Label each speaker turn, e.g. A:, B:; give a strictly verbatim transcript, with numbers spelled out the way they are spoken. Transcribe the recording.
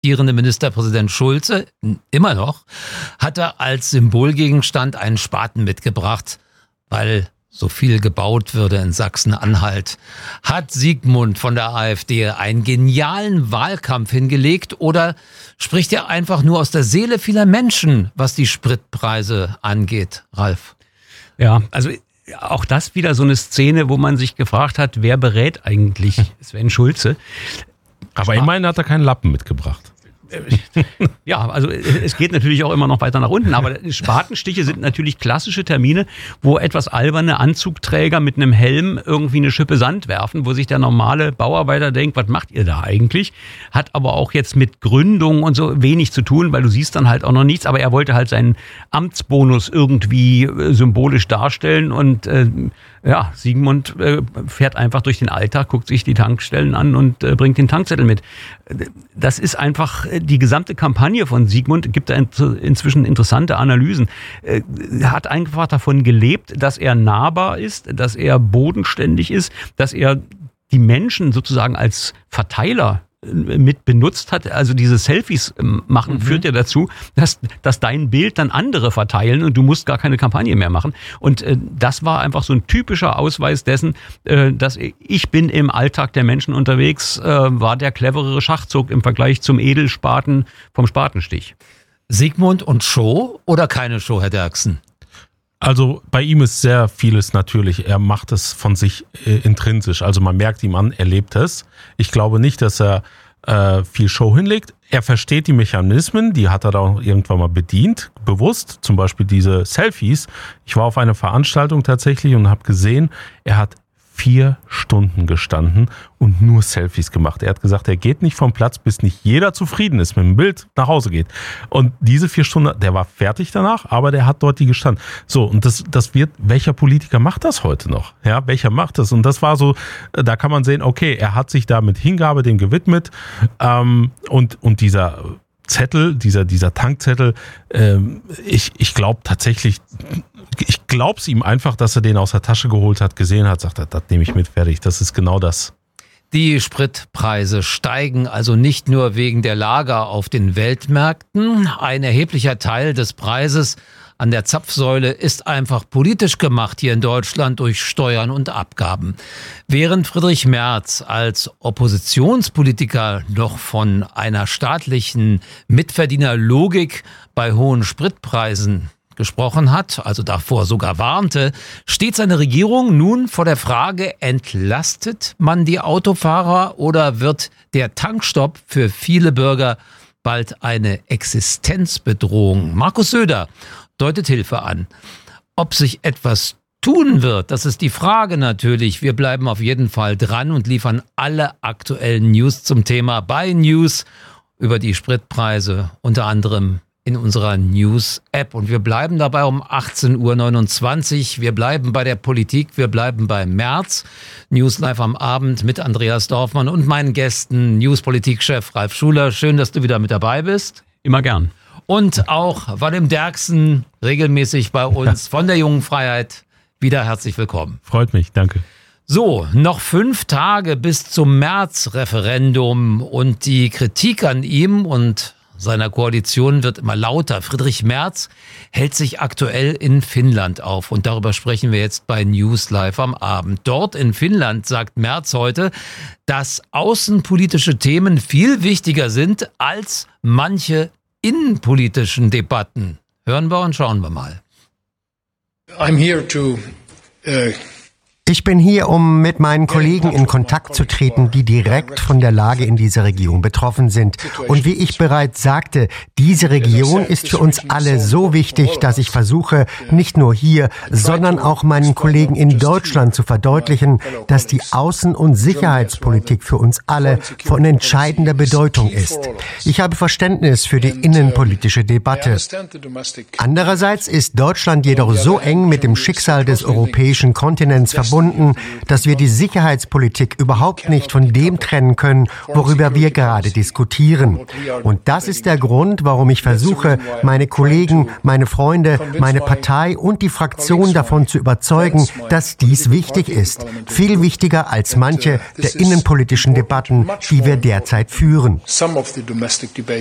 A: amtierende Ministerpräsident Schulze, immer noch, hatte als Symbolgegenstand einen Spaten mitgebracht, weil so viel gebaut würde in Sachsen-Anhalt. Hat Sigmund von der AfD einen genialen Wahlkampf hingelegt oder spricht er einfach nur aus der Seele vieler Menschen, was die Spritpreise angeht, Ralf?
B: Ja, also auch das wieder so eine Szene, wo man sich gefragt hat, wer berät eigentlich Sven Schulze?
C: Aber immerhin hat er keinen Lappen mitgebracht.
B: Ja, also es geht natürlich auch immer noch weiter nach unten, aber Spatenstiche sind natürlich klassische Termine, wo etwas alberne Anzugträger mit einem Helm irgendwie eine Schippe Sand werfen, wo sich der normale Bauarbeiter denkt, was macht ihr da eigentlich? Hat aber auch jetzt mit Gründung und so wenig zu tun, weil du siehst dann halt auch noch nichts, aber er wollte halt seinen Amtsbonus irgendwie symbolisch darstellen und äh, ja, Sigmund äh, fährt einfach durch den Alltag, guckt sich die Tankstellen an und äh, bringt den Tankzettel mit. Das ist einfach die gesamte Kampagne von Sigmund, gibt da in, inzwischen interessante Analysen. Er hat einfach davon gelebt, dass er nahbar ist, dass er bodenständig ist, dass er die Menschen sozusagen als Verteiler mit benutzt hat. Also diese Selfies machen mhm. führt ja dazu, dass, dass dein Bild dann andere verteilen und du musst gar keine Kampagne mehr machen. Und äh, das war einfach so ein typischer Ausweis dessen, äh, dass ich bin im Alltag der Menschen unterwegs, äh, war der cleverere Schachzug im Vergleich zum Edelspaten vom Spatenstich.
A: Sigmund und Show oder keine Show, Herr Derksen?
C: Also bei ihm ist sehr vieles natürlich. Er macht es von sich äh, intrinsisch. Also man merkt ihm an, er lebt es. Ich glaube nicht, dass er äh, viel Show hinlegt. Er versteht die Mechanismen, die hat er da auch irgendwann mal bedient, bewusst. Zum Beispiel diese Selfies. Ich war auf einer Veranstaltung tatsächlich und habe gesehen, er hat vier Stunden gestanden und nur Selfies gemacht. Er hat gesagt, er geht nicht vom Platz, bis nicht jeder zufrieden ist, mit dem Bild nach Hause geht. Und diese vier Stunden, der war fertig danach, aber der hat dort die gestanden. So, und das, das wird, welcher Politiker macht das heute noch? Ja, welcher macht das? Und das war so, da kann man sehen, okay, er hat sich da mit Hingabe dem gewidmet, ähm, und, und dieser Zettel, dieser, dieser Tankzettel, ähm, ich, ich glaube tatsächlich, ich glaube es ihm einfach, dass er den aus der Tasche geholt hat, gesehen hat, sagt er, das nehme ich mit, fertig. Das ist genau das.
A: Die Spritpreise steigen also nicht nur wegen der Lage auf den Weltmärkten. Ein erheblicher Teil des Preises an der Zapfsäule ist einfach politisch gemacht hier in Deutschland durch Steuern und Abgaben. Während Friedrich Merz als Oppositionspolitiker noch von einer staatlichen Mitverdienerlogik bei hohen Spritpreisen gesprochen hat, also davor sogar warnte, steht seine Regierung nun vor der Frage, entlastet man die Autofahrer oder wird der Tankstopp für viele Bürger bald eine Existenzbedrohung? Markus Söder deutet Hilfe an. Ob sich etwas tun wird, das ist die Frage natürlich. Wir bleiben auf jeden Fall dran und liefern alle aktuellen News zum Thema bei News über die Spritpreise, unter anderem in unserer News-App. Und wir bleiben dabei um achtzehn Uhr neunundzwanzig. Wir bleiben bei der Politik, wir bleiben bei Merz. News live am Abend mit Andreas Dorfmann und meinen Gästen, News-Politik-Chef Ralf Schuler. Schön, dass du wieder mit dabei bist.
B: Immer gern.
A: Und auch Vadim Derksen, regelmäßig bei uns von der Jungen Freiheit. Wieder herzlich willkommen.
C: Freut mich, danke.
A: So, noch fünf Tage bis zum März-Referendum und die Kritik an ihm und seiner Koalition wird immer lauter. Friedrich Merz hält sich aktuell in Finnland auf und darüber sprechen wir jetzt bei News Live am Abend. Dort in Finnland sagt Merz heute, dass außenpolitische Themen viel wichtiger sind als manche innenpolitischen Debatten. Hören wir und schauen wir mal.
D: I'm here to, uh
E: Ich bin hier, um mit meinen Kollegen in Kontakt zu treten, die direkt von der Lage in dieser Region betroffen sind. Und wie ich bereits sagte, diese Region ist für uns alle so wichtig, dass ich versuche, nicht nur hier, sondern auch meinen Kollegen in Deutschland zu verdeutlichen, dass die Außen- und Sicherheitspolitik für uns alle von entscheidender Bedeutung ist. Ich habe Verständnis für die innenpolitische Debatte. Andererseits ist Deutschland jedoch so eng mit dem Schicksal des europäischen Kontinents verbunden, gefunden, dass wir die Sicherheitspolitik überhaupt nicht von dem trennen können, worüber wir gerade diskutieren. Und das ist der Grund, warum ich versuche, meine Kollegen, meine Freunde, meine Partei und die Fraktion davon zu überzeugen, dass dies wichtig ist. Viel wichtiger als manche der innenpolitischen Debatten, die wir derzeit führen.